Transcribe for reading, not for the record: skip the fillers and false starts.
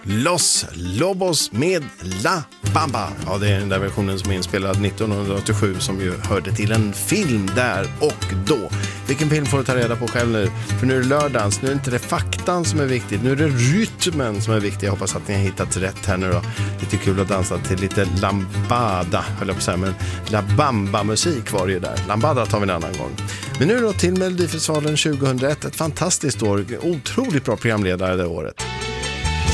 Los Lobos med La Bamba. Ja, det är den där versionen som är inspelad 1987 som ju hörde till en film där och då. Vilken film får du ta reda på själv nu? För nu är det lördagens, nu är det inte det faktan som är viktigt, nu är det rytmen som är viktig. Jag hoppas att ni har hittat rätt här nu då. Det är kul att dansa till lite lambada, höll jag på att säga, men La Bamba-musik var det ju där. Lambada tar vi en annan gång. Men nu då till Melodifestivalen 2001, ett fantastiskt år, otroligt bra programledare det året.